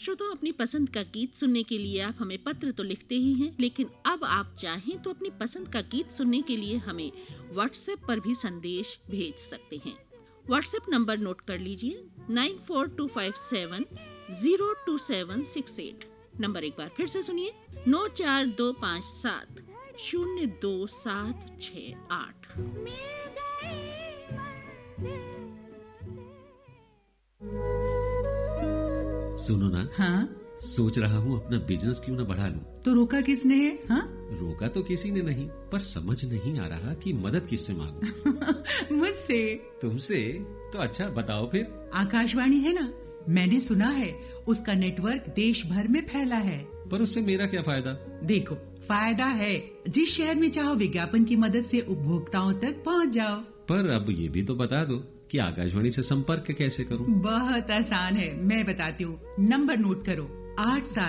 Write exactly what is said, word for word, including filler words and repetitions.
श्रोताओं, अपनी पसंद का गीत सुनने के लिए आप हमें पत्र तो लिखते ही हैं, लेकिन अब आप चाहें तो अपनी पसंद का गीत सुनने के लिए हमें व्हाट्सएप पर भी संदेश भेज सकते हैं। व्हाट्सएप नंबर नोट कर लीजिए, nine four to five seven zero to seven six eight. Number एक बार फिर से सुनिए, नौ चार दो पाँच सात शून्य दो सात छः आठ। सुनो ना, हाँ? सोच रहा हूँ अपना बिजनेस क्यों ना बढ़ा लूं। तो रोका किसने है? हाँ? रोका तो किसी ने नहीं, पर समझ नहीं आ रहा कि मदद किससे मांगूं। मुझसे। तुमसे? तो अच्छा बताओ फिर। आकाशवाणी है ना, मैंने सुना है उसका नेटवर्क देश भर में फैला है। पर उससे मेरा क्या फायदा? देखो, फायदा है, जिस शहर में चाहो विज्ञापन की मदद से उपभोक्ताओं तक पहुंच जाओ। पर अब ये भी तो बता दो कि आकाशवाणी से संपर्क कैसे करूं? बहुत आसान है, मैं बताती हूँ। नंबर नोट करो, आठ सात